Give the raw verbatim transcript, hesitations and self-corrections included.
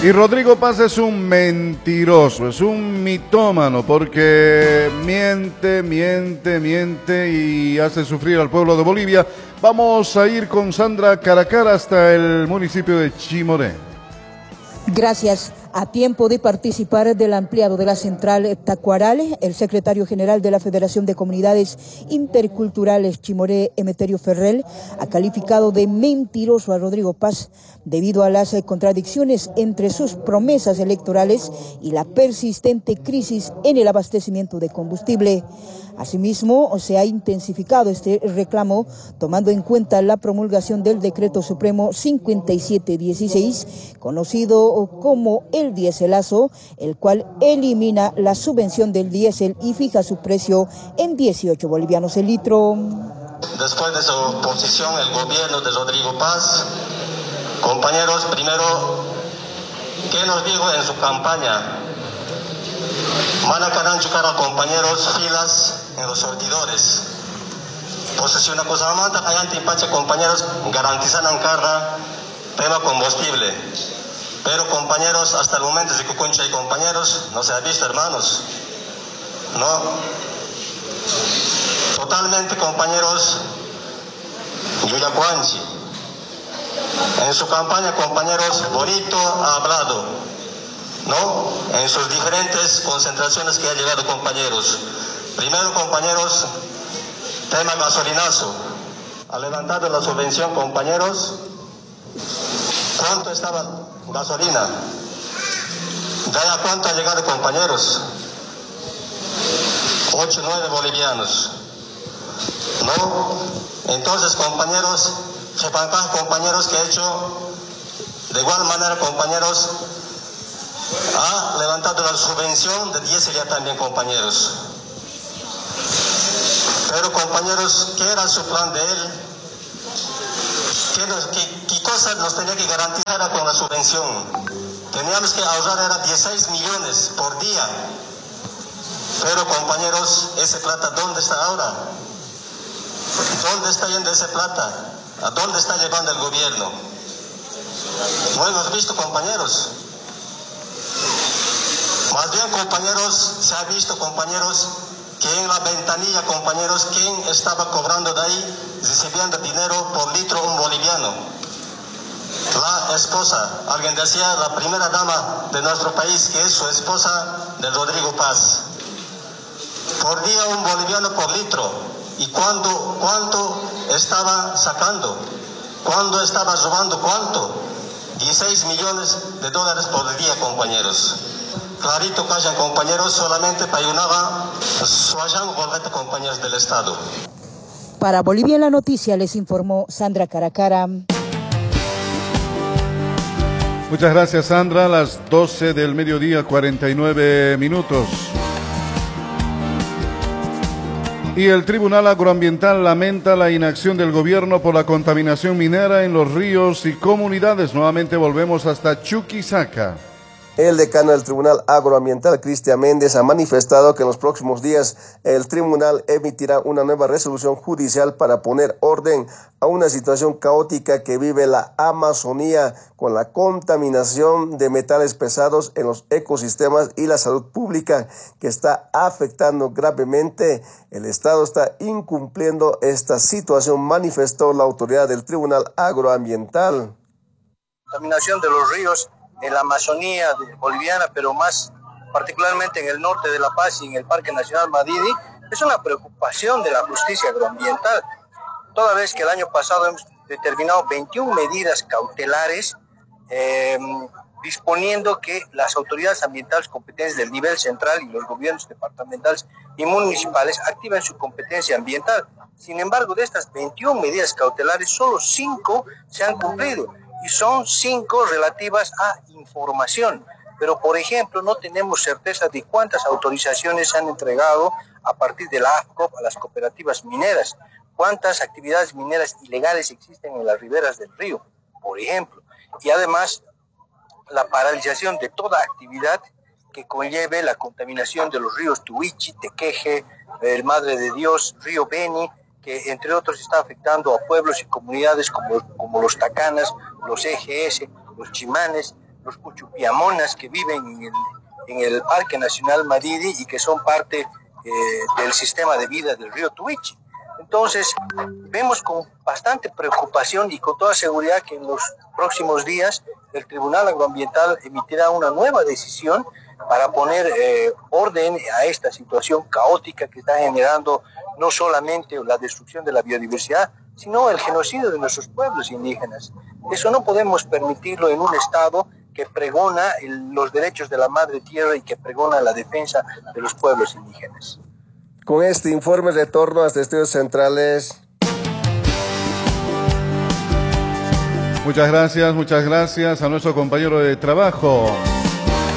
Y Rodrigo Paz es un mentiroso, es un mitómano, porque miente, miente, miente y hace sufrir al pueblo de Bolivia. Vamos a ir con Sandra Caracara hasta el municipio de Chimoré. Gracias. A tiempo de participar del ampliado de la central Tacuaral, el secretario general de la Federación de Comunidades Interculturales Chimoré, Emeterio Ferrell, ha calificado de mentiroso a Rodrigo Paz debido a las contradicciones entre sus promesas electorales y la persistente crisis en el abastecimiento de combustible. Asimismo, se ha intensificado este reclamo tomando en cuenta la promulgación del Decreto Supremo cincuenta y siete dieciséis, conocido como el diéselazo, el cual elimina la subvención del diésel y fija su precio en dieciocho bolivianos el litro. Después de su oposición, el gobierno de Rodrigo Paz, compañeros, primero, ¿qué nos dijo en su campaña? Manacarán chucara, compañeros, filas en los sortidores. Pues si una cosa manda, hay pache, compañeros, garantizan carga, tema combustible. Pero compañeros, hasta el momento, si Cucuncha y compañeros, no se ha visto, hermanos. No. Totalmente, compañeros, Yuyacuanchi. En su campaña, compañeros, bonito ha hablado, ¿no? En sus diferentes concentraciones que ha llegado, compañeros. Primero, compañeros, tema gasolinazo. Ha levantado la subvención, compañeros. ¿Cuánto estaba gasolina? ¿Ya a cuánto ha llegado, compañeros? ocho, nueve bolivianos. ¿No? Entonces, compañeros, Chepancaj, compañeros, que ha hecho de igual manera, compañeros, ha levantado la subvención de diésel ya también, compañeros. Pero, compañeros, ¿qué era su plan de él? ¿Qué, nos, qué, qué cosas nos tenía que garantizar con la subvención? Teníamos que ahorrar, era dieciséis millones por día. Pero, compañeros, ese plata, ¿dónde está ahora? ¿Dónde está yendo ese plata? ¿A dónde está llevando el gobierno? No hemos visto, compañeros. Más bien, compañeros, se ha visto, compañeros, que en la ventanilla, compañeros, quién estaba cobrando de ahí, recibiendo dinero por litro un boliviano. La esposa, alguien decía, la primera dama de nuestro país, que es su esposa de Rodrigo Paz. Por día un boliviano por litro. ¿Y cuándo, cuánto estaba sacando? ¿Cuándo estaba robando? ¿Cuánto? dieciséis millones de dólares por día, compañeros. Clarito, callan, compañeros, solamente para ayunar su volvete, compañeros del Estado. Para Bolivia en la Noticia les informó Sandra Caracara. Muchas gracias, Sandra. A las doce del mediodía, cuarenta y nueve minutos. Y el Tribunal Agroambiental lamenta la inacción del gobierno por la contaminación minera en los ríos y comunidades. Nuevamente volvemos hasta Chuquisaca. El decano del Tribunal Agroambiental, Cristian Méndez, ha manifestado que en los próximos días el tribunal emitirá una nueva resolución judicial para poner orden a una situación caótica que vive la Amazonía con la contaminación de metales pesados en los ecosistemas y la salud pública que está afectando gravemente. El Estado está incumpliendo esta situación, manifestó la autoridad del Tribunal Agroambiental. Contaminación de los ríos en la Amazonía boliviana, pero más particularmente en el norte de La Paz y en el Parque Nacional Madidi, es una preocupación de la justicia agroambiental, toda vez que el año pasado hemos determinado veintiuna medidas cautelares, eh, disponiendo que las autoridades ambientales competentes del nivel central y los gobiernos departamentales y municipales activen su competencia ambiental. Sin embargo, de estas veintiuna medidas cautelares, solo cinco se han cumplido, y son cinco relativas a información. Pero, por ejemplo, no tenemos certeza de cuántas autorizaciones se han entregado a partir de la A F C O P a las cooperativas mineras, cuántas actividades mineras ilegales existen en las riberas del río, por ejemplo. Y además, la paralización de toda actividad que conlleve la contaminación de los ríos Tuichi, Tequeje, el Madre de Dios, Río Beni, que entre otros está afectando a pueblos y comunidades como, como los Tacanas, los E G S, los Chimanes, los Cuchupiamonas que viven en el, en el Parque Nacional Madidi y que son parte eh, del sistema de vida del río Tuichi. Entonces, vemos con bastante preocupación y con toda seguridad que en los próximos días el Tribunal Agroambiental emitirá una nueva decisión para poner eh, orden a esta situación caótica que está generando no solamente la destrucción de la biodiversidad, sino el genocidio de nuestros pueblos indígenas. Eso no podemos permitirlo en un Estado que pregona el, los derechos de la madre tierra y que pregona la defensa de los pueblos indígenas. Con este informe retorno hasta Estudios Centrales. Muchas gracias, muchas gracias a nuestro compañero de trabajo.